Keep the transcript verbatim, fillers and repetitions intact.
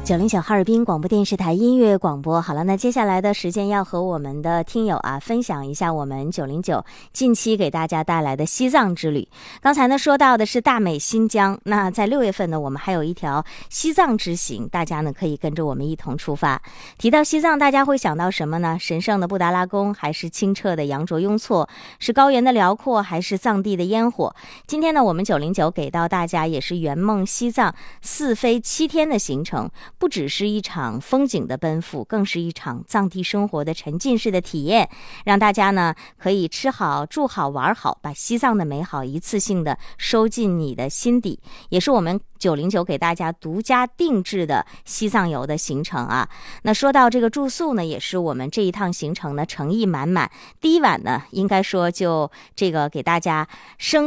九零九哈尔滨广播电视台音乐广播。好了，那接下来的时间要和我们的听友啊分享一下我们九零九近期给大家带来的西藏之旅。刚才呢说到的是大美新疆，那在六月份呢我们还有一条西藏之行，大家呢可以跟着我们一同出发。提到西藏，大家会想到什么呢？神圣的布达拉宫，还是清澈的羊卓雍措，是高原的辽阔，还是藏地的烟火？今天呢我们九零九给到大家也是圆梦西藏四飞七天的行程，不只是一场风景的奔赴，更是一场藏地生活的沉浸式的体验，让大家呢可以吃好住好玩好，把西藏的美好一次性的收进你的心底，也是我们九零九给大家独家定制的西藏游的行程啊。那说到这个住宿呢，也是我们这一趟行程呢诚意满满。第一晚呢应该说就这个给大家生